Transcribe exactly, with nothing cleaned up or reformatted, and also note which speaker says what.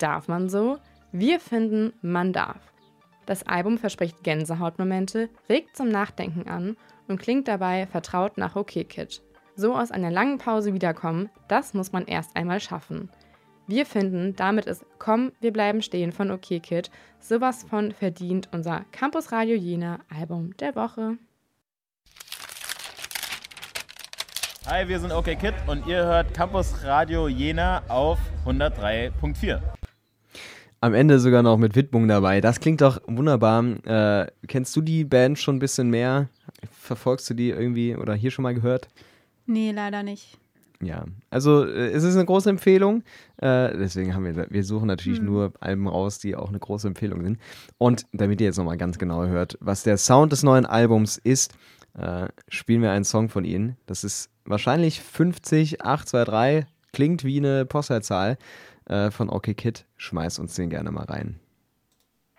Speaker 1: Darf man so? Wir finden, man darf. Das Album verspricht Gänsehautmomente, regt zum Nachdenken an und klingt dabei vertraut nach OK Kid. So aus einer langen Pause wiederkommen, das muss man erst einmal schaffen. Wir finden, damit ist Komm, wir bleiben stehen von OK Kid sowas von verdient unser Campus Radio Jena Album der Woche.
Speaker 2: Hi, wir sind OK Kid und ihr hört Campus Radio Jena auf hundertdrei Komma vier.
Speaker 3: Am Ende sogar noch mit Widmung dabei. Das klingt doch wunderbar. Äh, kennst du die Band schon ein bisschen mehr? Verfolgst du die irgendwie oder hier schon mal gehört?
Speaker 4: Nee, leider nicht.
Speaker 3: Ja, also äh, es ist eine große Empfehlung. Äh, deswegen haben wir, wir suchen natürlich hm. nur Alben raus, die auch eine große Empfehlung sind. Und damit ihr jetzt nochmal ganz genau hört, was der Sound des neuen Albums ist, äh, spielen wir einen Song von ihnen. Das ist wahrscheinlich fünfzig acht zwei drei, klingt wie eine Postleitzahl. Von OK Kid, schmeiß uns den gerne mal rein.